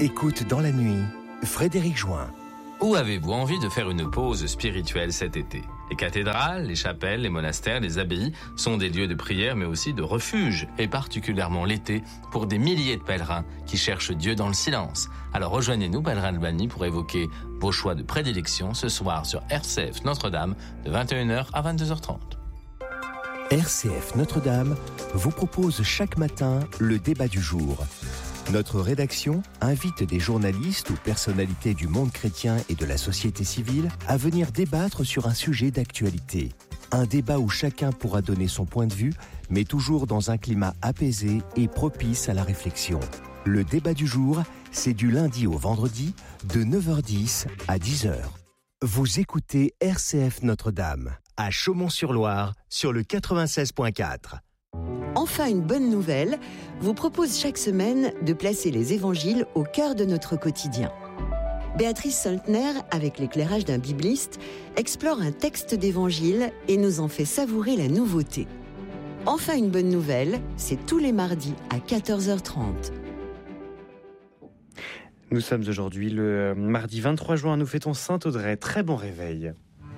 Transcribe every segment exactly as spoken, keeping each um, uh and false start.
Écoute dans la nuit, Frédéric Join. Où avez-vous envie de faire une pause spirituelle cet été ? Les cathédrales, les chapelles, les monastères, les abbayes sont des lieux de prière mais aussi de refuge, et particulièrement l'été, pour des milliers de pèlerins qui cherchent Dieu dans le silence. Alors rejoignez-nous, Pèlerin Albani, pour évoquer vos choix de prédilection ce soir sur R C F Notre-Dame de vingt et une heures à vingt-deux heures trente. R C F Notre-Dame vous propose chaque matin le débat du jour. Notre rédaction invite des journalistes ou personnalités du monde chrétien et de la société civile à venir débattre sur un sujet d'actualité. Un débat où chacun pourra donner son point de vue, mais toujours dans un climat apaisé et propice à la réflexion. Le débat du jour, c'est du lundi au vendredi, de neuf heures dix à dix heures. Vous écoutez R C F Notre-Dame, à Chaumont-sur-Loire, sur le quatre-vingt-seize virgule quatre. Enfin, une bonne nouvelle vous propose chaque semaine de placer les évangiles au cœur de notre quotidien. Béatrice Soltner, avec l'éclairage d'un bibliste, explore un texte d'évangile et nous en fait savourer la nouveauté. Enfin, une bonne nouvelle, c'est tous les mardis à quatorze heures trente. Nous sommes aujourd'hui le mardi vingt-trois juin, nous fêtons Saint-Audrey. Très bon réveil.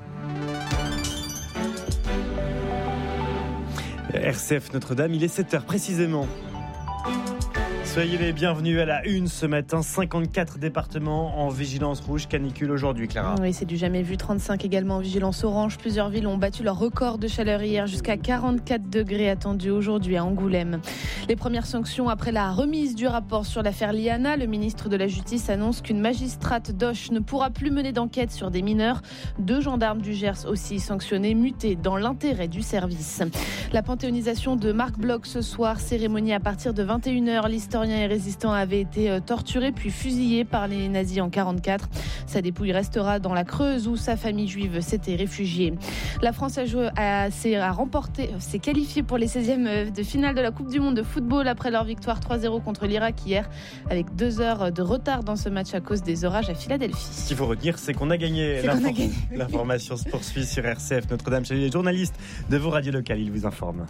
R C F Notre-Dame, il est sept heures précisément. Soyez les bienvenus à la une ce matin. cinquante-quatre départements en vigilance rouge canicule aujourd'hui, Clara. Oui, c'est du jamais vu. trente-cinq également en vigilance orange. Plusieurs villes ont battu leur record de chaleur hier, jusqu'à quarante-quatre degrés attendus aujourd'hui à Angoulême. Les premières sanctions après la remise du rapport sur l'affaire Liana. Le ministre de la Justice annonce qu'une magistrate d'Auch ne pourra plus mener d'enquête sur des mineurs. Deux gendarmes du Gers aussi sanctionnés, mutés dans l'intérêt du service. La panthéonisation de Marc Bloch ce soir, cérémonie à partir de vingt et une heures. L'historien et résistant avait été torturé puis fusillé par les nazis en quarante-quatre. Sa dépouille restera dans la Creuse où sa famille juive s'était réfugiée. La France a, joué, a, s'est, a remporté, s'est qualifiée pour les seizièmes de finale de la Coupe du Monde de football après leur victoire trois zéro contre l'Irak hier, avec deux heures de retard dans ce match à cause des orages à Philadelphie. Ce qu'il faut retenir, c'est qu'on a gagné. C'est qu'on a gagné. L'information se poursuit sur R C F Notre-Dame. Chez les journalistes de vos radios locales, ils vous informent.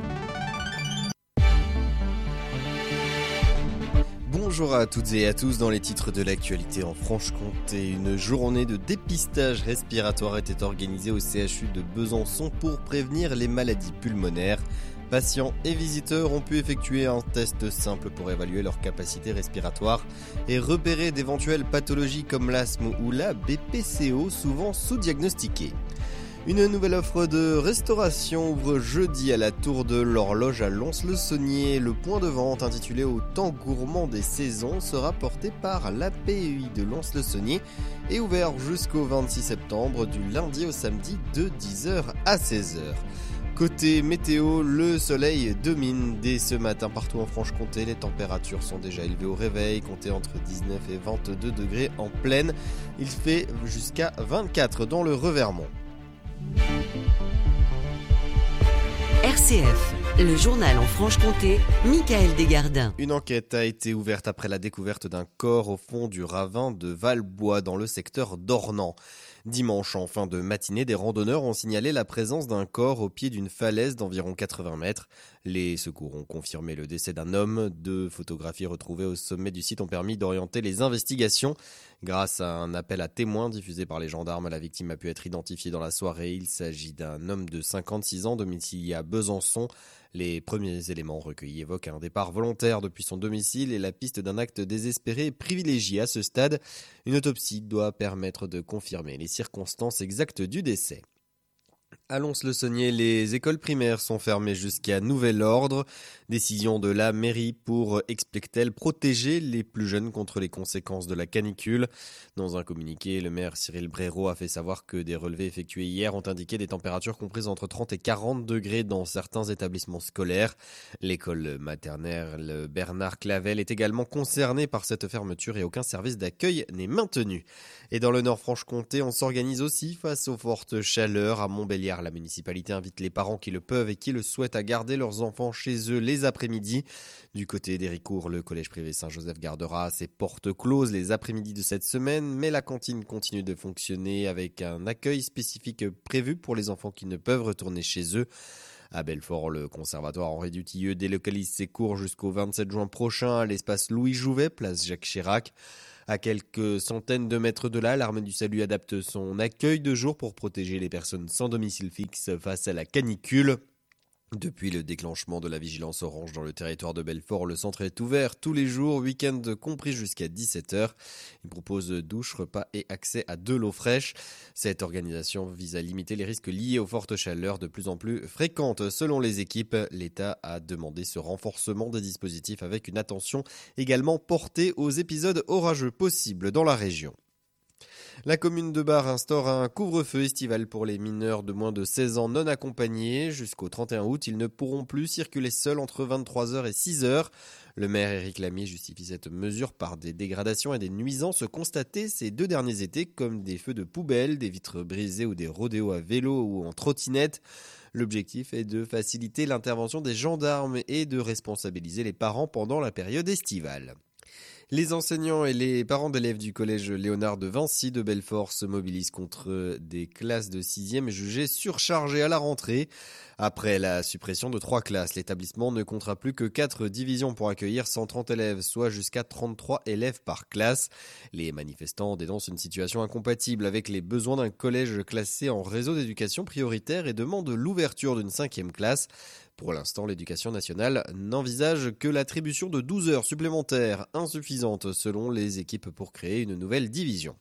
Bonjour à toutes et à tous. Dans les titres de l'actualité en Franche-Comté, une journée de dépistage respiratoire était organisée au C H U de Besançon pour prévenir les maladies pulmonaires. Patients et visiteurs ont pu effectuer un test simple pour évaluer leur capacité respiratoire et repérer d'éventuelles pathologies comme l'asthme ou la B P C O, souvent sous-diagnostiquées. Une nouvelle offre de restauration ouvre jeudi à la Tour de l'Horloge à Lons-le-Saunier. Le point de vente intitulé Au temps gourmand des saisons sera porté par l'A P E I de Lons-le-Saunier et ouvert jusqu'au vingt-six septembre du lundi au samedi de dix heures à seize heures. Côté météo, le soleil domine dès ce matin partout en Franche-Comté. Les températures sont déjà élevées au réveil, comptez entre dix-neuf et vingt-deux degrés en plaine. Il fait jusqu'à vingt-quatre dans le Revermont. R C F, le journal en Franche-Comté, Michael Desgardins. Une enquête a été ouverte après la découverte d'un corps au fond du ravin de Valbois dans le secteur d'Ornans. Dimanche, en fin de matinée, des randonneurs ont signalé la présence d'un corps au pied d'une falaise d'environ quatre-vingts mètres. Les secours ont confirmé le décès d'un homme. Deux photographies retrouvées au sommet du site ont permis d'orienter les investigations. Grâce à un appel à témoins diffusé par les gendarmes, la victime a pu être identifiée dans la soirée. Il s'agit d'un homme de cinquante-six ans, domicilié à Besançon. Les premiers éléments recueillis évoquent un départ volontaire depuis son domicile et la piste d'un acte désespéré est privilégiée à ce stade. Une autopsie doit permettre de confirmer les circonstances exactes du décès. À Lons-le-Saunier, les écoles primaires sont fermées jusqu'à nouvel ordre. Décision de la mairie pour, explique-t-elle, protéger les plus jeunes contre les conséquences de la canicule. Dans un communiqué, le maire Cyril Bréraud a fait savoir que des relevés effectués hier ont indiqué des températures comprises entre trente et quarante degrés dans certains établissements scolaires. L'école maternelle Bernard Clavel est également concernée par cette fermeture et aucun service d'accueil n'est maintenu. Et dans le Nord Franche-Comté, on s'organise aussi face aux fortes chaleurs à Montbéliard. La municipalité invite les parents qui le peuvent et qui le souhaitent à garder leurs enfants chez eux les après-midi. Du côté d'Héricourt, le collège privé Saint-Joseph gardera ses portes closes les après-midi de cette semaine, mais la cantine continue de fonctionner avec un accueil spécifique prévu pour les enfants qui ne peuvent retourner chez eux. À Belfort, le conservatoire Henri Dutilleux délocalise ses cours jusqu'au vingt-sept juin prochain à l'espace Louis Jouvet, place Jacques Chirac. À quelques centaines de mètres de là, l'Armée du Salut adapte son accueil de jour pour protéger les personnes sans domicile fixe face à la canicule. Depuis le déclenchement de la vigilance orange dans le territoire de Belfort, le centre est ouvert tous les jours, week-end compris jusqu'à dix-sept heures. Il propose douche, repas et accès à de l'eau fraîche. Cette organisation vise à limiter les risques liés aux fortes chaleurs de plus en plus fréquentes. Selon les équipes, l'État a demandé ce renforcement des dispositifs avec une attention également portée aux épisodes orageux possibles dans la région. La commune de Bar instaure un couvre-feu estival pour les mineurs de moins de seize ans non accompagnés. Jusqu'au trente et un août, ils ne pourront plus circuler seuls entre vingt-trois heures et six heures. Le maire Éric Lamy justifie cette mesure par des dégradations et des nuisances constatées ces deux derniers étés, comme des feux de poubelle, des vitres brisées ou des rodéos à vélo ou en trottinette. L'objectif est de faciliter l'intervention des gendarmes et de responsabiliser les parents pendant la période estivale. Les enseignants et les parents d'élèves du collège Léonard de Vincy de Belfort se mobilisent contre des classes de sixième jugées surchargées à la rentrée. Après la suppression de trois classes, l'établissement ne comptera plus que quatre divisions pour accueillir cent trente élèves, soit jusqu'à trente-trois élèves par classe. Les manifestants dénoncent une situation incompatible avec les besoins d'un collège classé en réseau d'éducation prioritaire et demandent l'ouverture d'une cinquième classe. Pour l'instant, l'éducation nationale n'envisage que l'attribution de douze heures supplémentaires, insuffisantes selon les équipes pour créer une nouvelle division.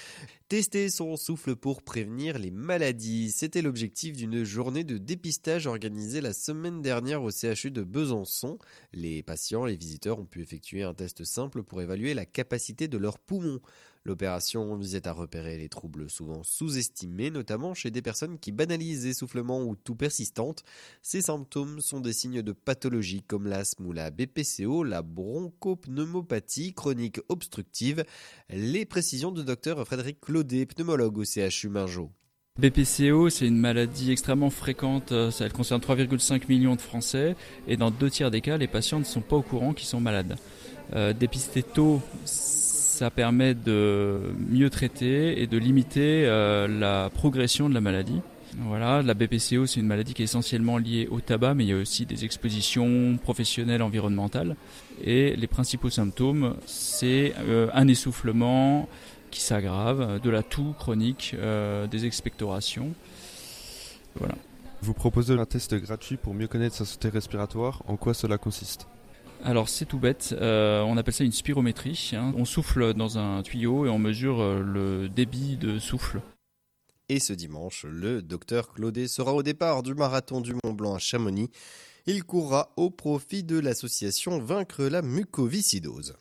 Tester son souffle pour prévenir les maladies, c'était l'objectif d'une journée de dépistage organisée la semaine dernière au C H U de Besançon. Les patients et les visiteurs ont pu effectuer un test simple pour évaluer la capacité de leurs poumons. L'opération visait à repérer les troubles souvent sous-estimés, notamment chez des personnes qui banalisent essoufflement ou toux persistante. Ces symptômes sont des signes de pathologie comme l'asthme ou la B P C O, la bronchopneumopathie chronique obstructive. Les précisions du docteur Frédéric Claudet, pneumologue au C H U Mingeot. B P C O, c'est une maladie extrêmement fréquente, elle concerne trois virgule cinq millions de Français et dans deux tiers des cas, les patients ne sont pas au courant qu'ils sont malades. Euh, dépister tôt, ça permet de mieux traiter et de limiter euh, la progression de la maladie. Voilà, la B P C O, c'est une maladie qui est essentiellement liée au tabac, mais il y a aussi des expositions professionnelles, environnementales. Et les principaux symptômes, c'est euh, un essoufflement qui s'aggrave, de la toux chronique, euh, des expectorations. Voilà. Vous proposez un test gratuit pour mieux connaître sa santé respiratoire. En quoi cela consiste ? Alors c'est tout bête, euh, on appelle ça une spirométrie. Hein. On souffle dans un tuyau et on mesure euh, le débit de souffle. Et ce dimanche, le docteur Claudet sera au départ du marathon du Mont Blanc à Chamonix. Il courra au profit de l'association Vaincre la mucoviscidose.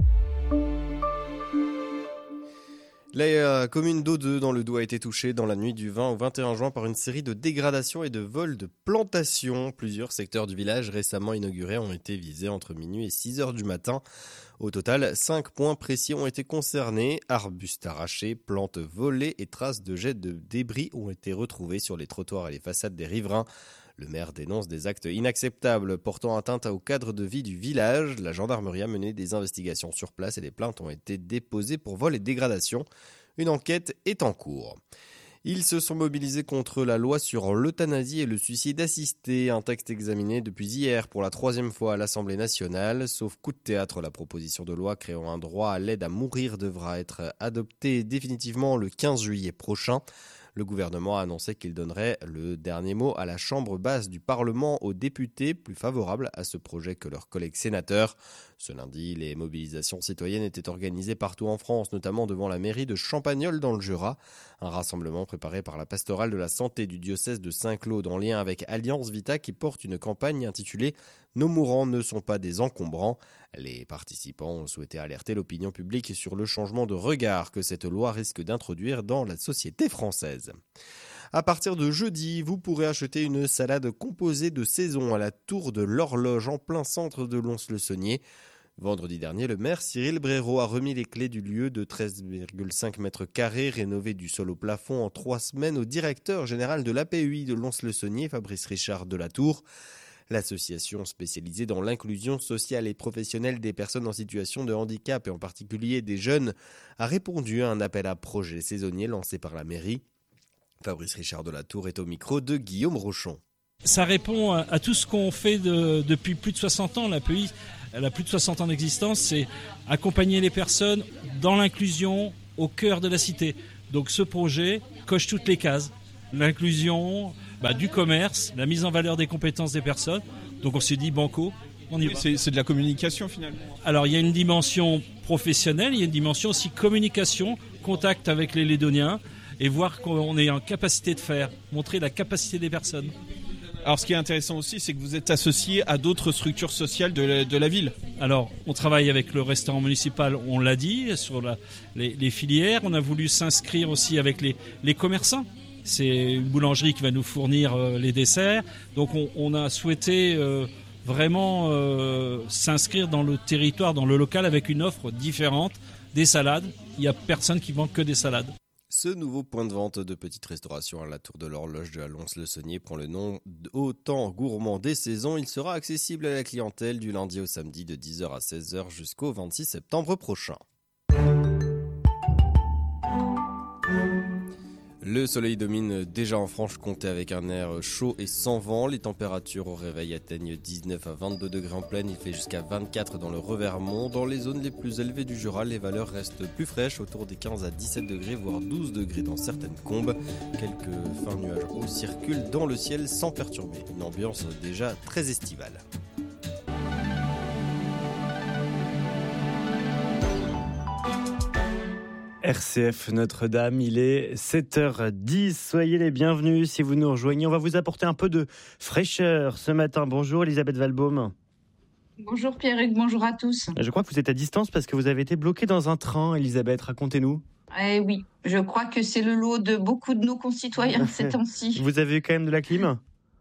La commune d'Eau deux dans le Doubs a été touchée dans la nuit du vingt au vingt et un juin par une série de dégradations et de vols de plantations. Plusieurs secteurs du village récemment inaugurés ont été visés entre minuit et six heures du matin. Au total, cinq points précis ont été concernés. Arbustes arrachés, plantes volées et traces de jets de débris ont été retrouvés sur les trottoirs et les façades des riverains. Le maire dénonce des actes inacceptables portant atteinte au cadre de vie du village. La gendarmerie a mené des investigations sur place et des plaintes ont été déposées pour vol et dégradation. Une enquête est en cours. Ils se sont mobilisés contre la loi sur l'euthanasie et le suicide assisté, un texte examiné depuis hier pour la troisième fois à l'Assemblée nationale. Sauf coup de théâtre, la proposition de loi créant un droit à l'aide à mourir devra être adoptée définitivement le quinze juillet prochain. Le gouvernement a annoncé qu'il donnerait le dernier mot à la chambre basse du Parlement aux députés, plus favorables à ce projet que leurs collègues sénateurs. Ce lundi, les mobilisations citoyennes étaient organisées partout en France, notamment devant la mairie de Champagnole dans le Jura. Un rassemblement préparé par la pastorale de la santé du diocèse de Saint-Claude en lien avec Alliance Vita qui porte une campagne intitulée « Nos mourants ne sont pas des encombrants ». Les participants ont souhaité alerter l'opinion publique sur le changement de regard que cette loi risque d'introduire dans la société française. À partir de jeudi, vous pourrez acheter une salade composée de saison à la Tour de l'Horloge en plein centre de Lons-le-Saunier. Vendredi dernier, le maire Cyril Bréraud a remis les clés du lieu de treize virgule cinq mètres carrés rénové du sol au plafond en trois semaines au directeur général de l'A P E I de Lons-le-Saunier, Fabrice Richard de la Tour. L'association spécialisée dans l'inclusion sociale et professionnelle des personnes en situation de handicap et en particulier des jeunes a répondu à un appel à projet saisonnier lancé par la mairie. Fabrice Richard de la Tour est au micro de Guillaume Rochon. Ça répond à, à tout ce qu'on fait de, depuis plus de soixante ans. La P E I, elle a plus de soixante ans d'existence, c'est accompagner les personnes dans l'inclusion au cœur de la cité. Donc ce projet coche toutes les cases. L'inclusion, bah, du commerce, la mise en valeur des compétences des personnes. Donc on s'est dit banco, on y va. C'est, c'est de la communication finalement. Alors il y a une dimension professionnelle, il y a une dimension aussi communication, contact avec les Lédoniens et voir qu'on est en capacité de faire, montrer la capacité des personnes. Alors ce qui est intéressant aussi, c'est que vous êtes associé à d'autres structures sociales de la, de la ville. Alors on travaille avec le restaurant municipal, on l'a dit, sur la, les, les filières. On a voulu s'inscrire aussi avec les, les commerçants. C'est une boulangerie qui va nous fournir euh, les desserts. Donc on, on a souhaité euh, vraiment euh, s'inscrire dans le territoire, dans le local, avec une offre différente, des salades. Il n'y a personne qui vend que des salades. Ce nouveau point de vente de petite restauration à la Tour de l'Horloge de Lons-le-Saunier prend le nom d'Autant Gourmand des Saisons. Il sera accessible à la clientèle du lundi au samedi de dix heures à seize heures jusqu'au vingt-six septembre prochain. Le soleil domine déjà en Franche-Comté avec un air chaud et sans vent. Les températures au réveil atteignent dix-neuf à vingt-deux degrés en plaine. Il fait jusqu'à vingt-quatre dans le Revermont. Dans les zones les plus élevées du Jura, les valeurs restent plus fraîches, autour des quinze à dix-sept degrés, voire douze degrés dans certaines combes. Quelques fins nuages hauts circulent dans le ciel sans perturber. Une ambiance déjà très estivale. R C F Notre-Dame, il est sept heures dix. Soyez les bienvenus si vous nous rejoignez. On va vous apporter un peu de fraîcheur ce matin. Bonjour Elisabeth Valbaum. Bonjour Pierre-Hugues, bonjour à tous. Je crois que vous êtes à distance parce que vous avez été bloquée dans un train, Elisabeth. Racontez-nous. Eh oui, je crois que c'est le lot de beaucoup de nos concitoyens ces temps-ci. Vous avez eu quand même de la clim ?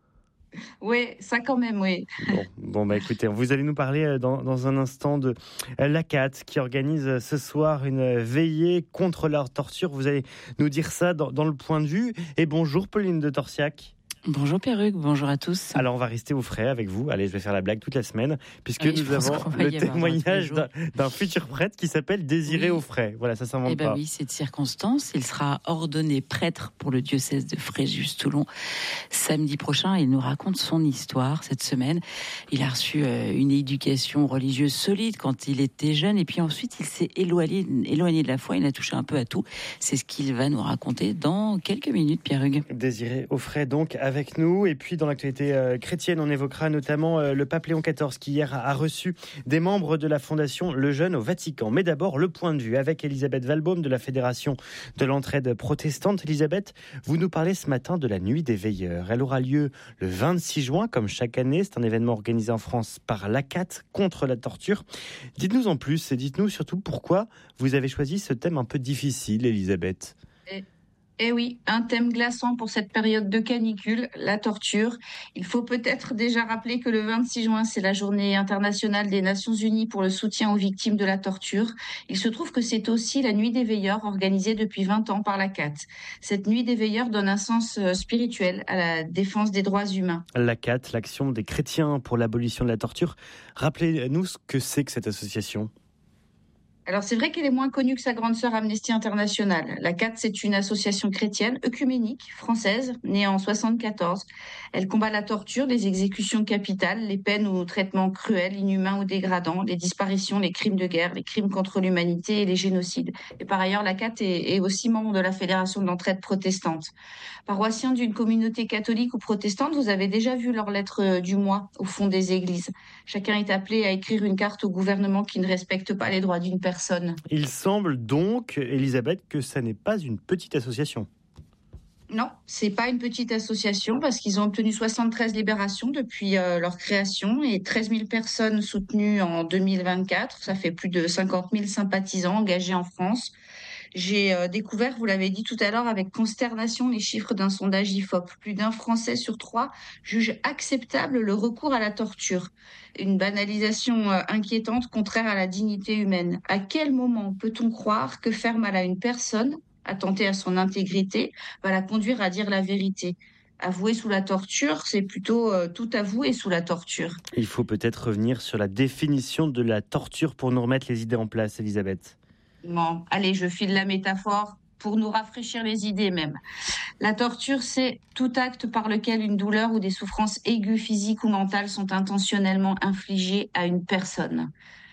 Oui, ça quand même, oui. Bon, bon bah écoutez, vous allez nous parler dans, dans un instant de l'A C A T qui organise ce soir une veillée contre la torture. Vous allez nous dire ça dans, dans le point de vue. Et bonjour Pauline de Torsiac. Bonjour Pierre-Hugues, bonjour à tous. Alors on va rester au frais avec vous. Allez, je vais faire la blague toute la semaine puisque oui, nous avons le témoignage d'un, d'un futur prêtre qui s'appelle Désiré oui. au frais. Voilà, ça s'invente eh ben pas. Oui, c'est de circonstance. Il sera ordonné prêtre pour le diocèse de Fréjus-Toulon samedi prochain. Il nous raconte son histoire cette semaine. Il a reçu une éducation religieuse solide quand il était jeune et puis ensuite il s'est éloigné, éloigné de la foi. Il a touché un peu à tout. C'est ce qu'il va nous raconter dans quelques minutes, Pierre-Hugues. Désiré au frais donc avec avec nous. Et puis dans l'actualité euh, chrétienne, on évoquera notamment euh, le pape Léon quatorze qui hier a, a reçu des membres de la fondation Le Jeune au Vatican. Mais d'abord, le point de vue avec Elisabeth Valbaum de la Fédération de l'Entraide Protestante. Elisabeth, vous nous parlez ce matin de la Nuit des Veilleurs. Elle aura lieu le vingt-six juin, comme chaque année. C'est un événement organisé en France par l'A C A T contre la torture. Dites-nous en plus et dites-nous surtout pourquoi vous avez choisi ce thème un peu difficile, Elisabeth. Et... Eh oui, un thème glaçant pour cette période de canicule, la torture. Il faut peut-être déjà rappeler que le vingt-six juin, c'est la journée internationale des Nations Unies pour le soutien aux victimes de la torture. Il se trouve que c'est aussi la Nuit des Veilleurs organisée depuis vingt ans par l'A C A T. Cette Nuit des Veilleurs donne un sens spirituel à la défense des droits humains. L'A C A T, l'action des chrétiens pour l'abolition de la torture. Rappelez-nous ce que c'est que cette association. Alors, c'est vrai qu'elle est moins connue que sa grande sœur Amnesty International. L'A C A T, c'est une association chrétienne œcuménique française, née en soixante-quatorze. Elle combat la torture, les exécutions capitales, les peines ou traitements cruels, inhumains ou dégradants, les disparitions, les crimes de guerre, les crimes contre l'humanité et les génocides. Et par ailleurs, l'A C A T est, est aussi membre de la Fédération de l'Entraide Protestante. Paroissien d'une communauté catholique ou protestante, vous avez déjà vu leur lettre du mois au fond des églises. Chacun est appelé à écrire une carte au gouvernement qui ne respecte pas les droits d'une personne. Il semble donc, Elisabeth, que ça n'est pas une petite association. Non, c'est pas une petite association parce qu'ils ont obtenu soixante-treize libérations depuis euh, leur création et treize mille personnes soutenues en deux mille vingt-quatre. Ça fait plus de cinquante mille sympathisants engagés en France. J'ai euh, découvert, vous l'avez dit tout à l'heure, avec consternation les chiffres d'un sondage I F O P. Plus d'un Français sur trois juge acceptable le recours à la torture. Une banalisation euh, inquiétante, contraire à la dignité humaine. À quel moment peut-on croire que faire mal à une personne, attenter à son intégrité, va la conduire à dire la vérité ? Avouer sous la torture, c'est plutôt euh, tout avouer sous la torture. Il faut peut-être revenir sur la définition de la torture pour nous remettre les idées en place, Elisabeth. Bon, allez, je file la métaphore. pour nous rafraîchir les idées même. La torture, c'est tout acte par lequel une douleur ou des souffrances aiguës physiques ou mentales sont intentionnellement infligées à une personne.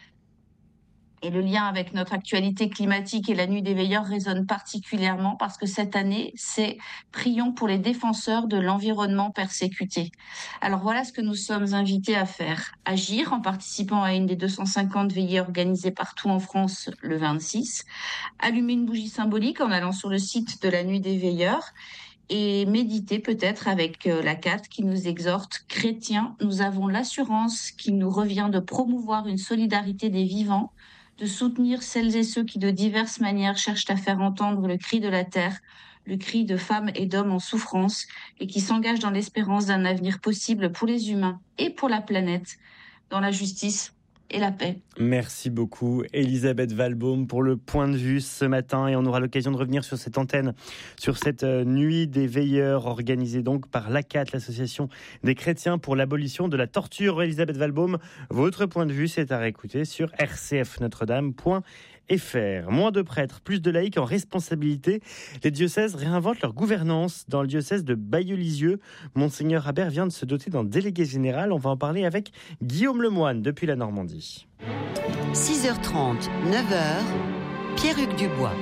Et le lien avec notre actualité climatique et la nuit des veilleurs résonne particulièrement parce que cette année, c'est « Prions pour les défenseurs de l'environnement persécuté ». Alors voilà ce que nous sommes invités à faire. Agir en participant à une des deux cent cinquante veillées organisées partout en France le vingt-six. Allumer une bougie symbolique en allant sur le site de la nuit des veilleurs. Et méditer peut-être avec la C A T qui nous exhorte « Chrétiens, nous avons l'assurance qu'il nous revient de promouvoir une solidarité des vivants, de soutenir celles et ceux qui de diverses manières cherchent à faire entendre le cri de la terre, le cri de femmes et d'hommes en souffrance et qui s'engagent dans l'espérance d'un avenir possible pour les humains et pour la planète, dans la justice et la paix. » Merci beaucoup Elisabeth Walbaum pour le point de vue ce matin, et on aura l'occasion de revenir sur cette antenne, sur cette nuit des veilleurs organisée donc par l'A C A T, l'association des chrétiens pour l'abolition de la torture. Elisabeth Walbaum, votre point de vue c'est à réécouter sur r c f notre dame point f r. Moins de prêtres, plus de laïcs en responsabilité. Les diocèses réinventent leur gouvernance. Dans le diocèse de Bayeux-Lisieux, Monseigneur Habert vient de se doter d'un délégué général. On va en parler avec Guillaume Lemoine depuis la Normandie. six heures trente, neuf heures, Pierre-Hugues Dubois.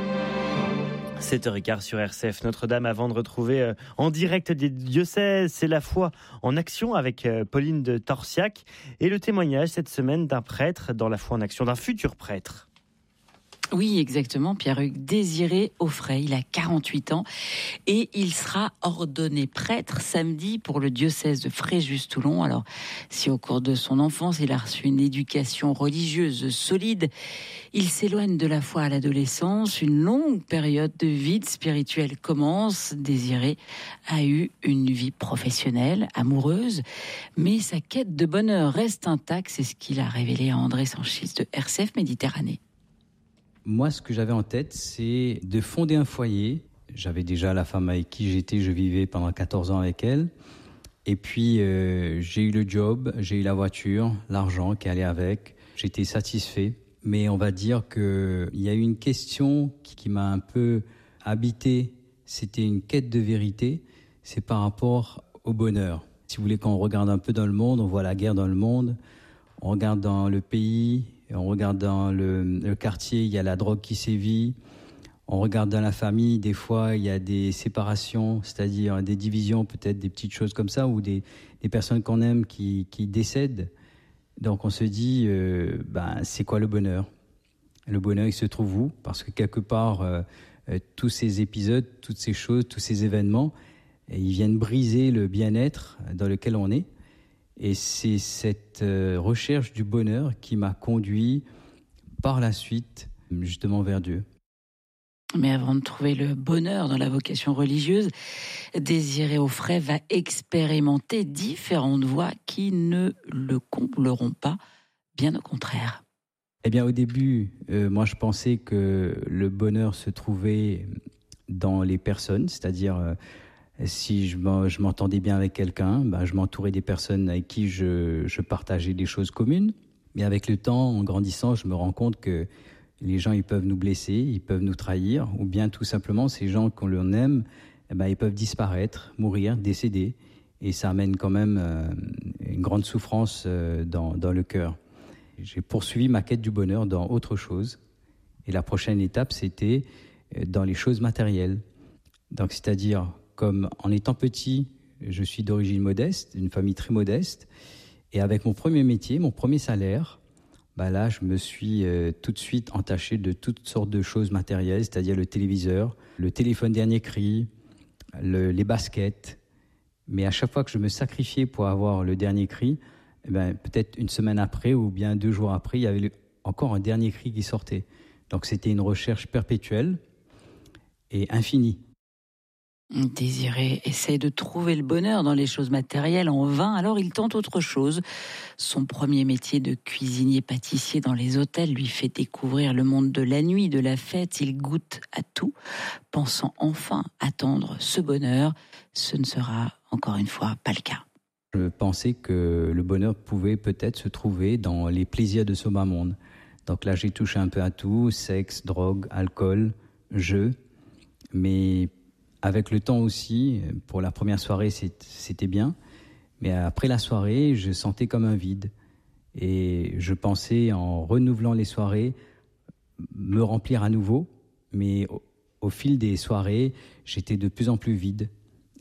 sept heures quinze sur R C F Notre-Dame, avant de retrouver euh, en direct des diocèses, c'est la foi en action avec euh, Pauline de Torsiac et le témoignage cette semaine d'un prêtre dans la foi en action, d'un futur prêtre. Oui, exactement. Pierre-Hugues Désiré Offray, il a quarante-huit ans et il sera ordonné prêtre samedi pour le diocèse de Fréjus-Toulon. Alors, si au cours de son enfance, il a reçu une éducation religieuse solide, il s'éloigne de la foi à l'adolescence. Une longue période de vide spirituel commence. Désiré a eu une vie professionnelle, amoureuse, mais sa quête de bonheur reste intacte. C'est ce qu'il a révélé à André Sanchis de R C F Méditerranée. Moi, ce que j'avais en tête, c'est de fonder un foyer. J'avais déjà la femme avec qui j'étais, je vivais pendant quatorze ans avec elle. Et puis, euh, j'ai eu le job, j'ai eu la voiture, l'argent qui allait avec. J'étais satisfait. Mais on va dire qu'il y a eu une question qui, qui m'a un peu habité. C'était une quête de vérité. C'est par rapport au bonheur. Si vous voulez, quand on regarde un peu dans le monde, on voit la guerre dans le monde. On regarde dans le pays... On regarde dans le, le quartier, il y a la drogue qui sévit. On regarde dans la famille, des fois, il y a des séparations, c'est-à-dire des divisions, peut-être des petites choses comme ça, ou des, des personnes qu'on aime qui, qui décèdent. Donc on se dit, euh, ben, c'est quoi le bonheur ? Le bonheur, il se trouve où ? Parce que quelque part, euh, euh, tous ces épisodes, toutes ces choses, tous ces événements, ils viennent briser le bien-être dans lequel on est. Et c'est cette recherche du bonheur qui m'a conduit par la suite justement vers Dieu. Mais avant de trouver le bonheur dans la vocation religieuse, Désiré Offray va expérimenter différentes voies qui ne le combleront pas, bien au contraire. Eh bien, au début, euh, moi je pensais que le bonheur se trouvait dans les personnes, c'est-à-dire... Euh, Si je m'entendais bien avec quelqu'un, ben je m'entourais des personnes avec qui je, je partageais des choses communes. Mais avec le temps, en grandissant, je me rends compte que les gens, ils peuvent nous blesser, ils peuvent nous trahir, ou bien tout simplement, ces gens qu'on l'on aime, eh ben, ils peuvent disparaître, mourir, décéder. Et ça amène quand même euh, une grande souffrance euh, dans, dans le cœur. J'ai poursuivi ma quête du bonheur dans autre chose. Et la prochaine étape, c'était dans les choses matérielles. Donc, c'est-à-dire... Comme en étant petit, je suis d'origine modeste, d'une famille très modeste. Et avec mon premier métier, mon premier salaire, bah là, je me suis euh, tout de suite entaché de toutes sortes de choses matérielles, c'est-à-dire le téléviseur, le téléphone dernier cri, le, les baskets. Mais à chaque fois que je me sacrifiais pour avoir le dernier cri, eh ben, peut-être une semaine après ou bien deux jours après, il y avait encore un dernier cri qui sortait. Donc c'était une recherche perpétuelle et infinie. Désiré essaie de trouver le bonheur dans les choses matérielles en vain, alors il tente autre chose. Son premier métier de cuisinier-pâtissier dans les hôtels lui fait découvrir le monde de la nuit, de la fête. Il goûte à tout, pensant enfin attendre ce bonheur. Ce ne sera encore une fois pas le cas. Je pensais que le bonheur pouvait peut-être se trouver dans les plaisirs de ce bas monde. Donc là, j'ai touché un peu à tout, sexe, drogue, alcool, jeu. Mais avec le temps aussi, pour la première soirée, c'était bien. Mais après la soirée, je sentais comme un vide. Et je pensais, en renouvelant les soirées, me remplir à nouveau. Mais au, au fil des soirées, j'étais de plus en plus vide.